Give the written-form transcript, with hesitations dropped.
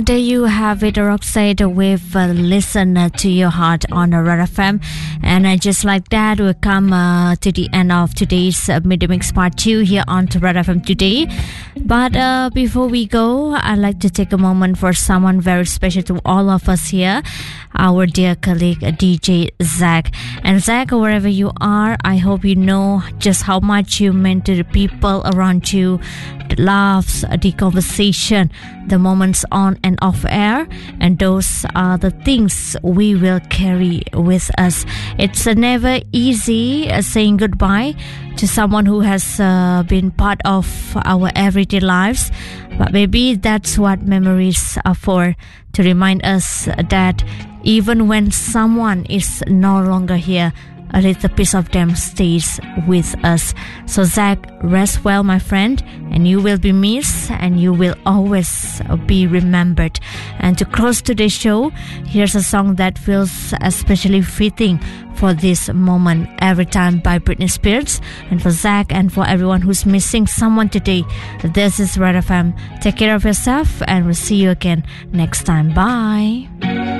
There you have it, Roxette with Listen to Your Heart on Red FM. And just like that, we come to the end of today's Midday Mix Part 2 here on Red FM today. But before we go, I'd like to take a moment for someone very special to all of us here, our dear colleague DJ Zach. And Zach, wherever you are, I hope you know just how much you meant to the people around you, the laughs, the conversation, the moments on and off air, and those are the things we will carry with us. It's never easy saying goodbye to someone who has been part of our everyday lives, but maybe that's what memories are for, to remind us that even when someone is no longer here, a little piece of them stays with us. So Zach, rest well, my friend, and you will be missed and you will always be remembered. And to close today's show, here's a song that feels especially fitting for this moment, Every Time by Britney Spears. And for Zach and for everyone who's missing someone today, this is Red FM. Take care of yourself and we'll see you again next time. Bye.